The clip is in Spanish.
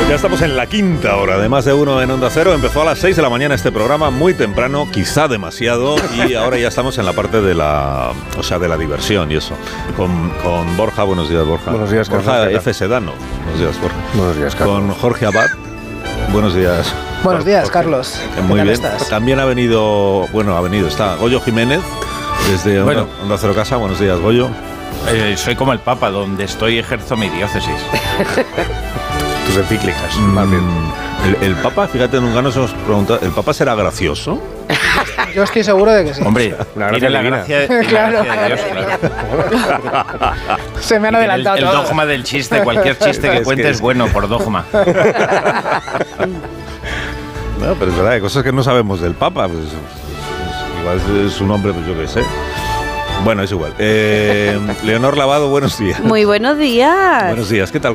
Ya estamos en la quinta hora de Más de Uno en Onda Cero. Empezó a las 6 de la mañana este programa, muy temprano, quizá demasiado, y ahora ya estamos en la parte de la diversión y eso. Con Borja, buenos días, Borja. Buenos días, Carlos. Borja F. Sedano. Buenos días, Borja. Buenos días, Carlos. Con Jorge Abad. Buenos días. Buenos días, Jorge. Carlos. Muy bien. ¿Estás? También está Goyo Jiménez, desde Onda Cero Casa. Buenos días, Goyo. Soy como el Papa, donde estoy ejerzo mi diócesis. Tus encíclicas, más bien. El Papa, fíjate, nunca nos hemos preguntado, ¿el Papa será gracioso? Yo estoy seguro de que sí. Hombre, La tiene la gracia gracia, Claro. de Dios, claro. Se me han adelantado El todos. dogma del chiste, cualquier chiste que cuente es bueno por dogma. No, pero es verdad, hay cosas que no sabemos del Papa. Pues igual es un hombre, pues yo qué sé. Bueno, es igual. Leonor Lavado, buenos días. Muy buenos días. Buenos días, ¿qué tal?